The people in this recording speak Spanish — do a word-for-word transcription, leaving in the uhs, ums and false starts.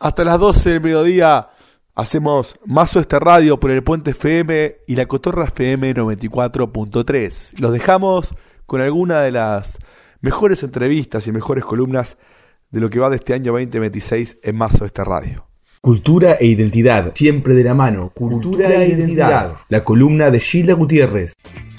Hasta las doce del mediodía hacemos Más Oeste Radio por el Puente F M y la Cotorra F M noventa y cuatro punto tres. Los dejamos con alguna de las mejores entrevistas y mejores columnas de lo que va de este año veinte veintiséis en Más Oeste Radio. Cultura e identidad, siempre de la mano. Cultura, Cultura e identidad. identidad. La columna de Gilda Gutiérrez.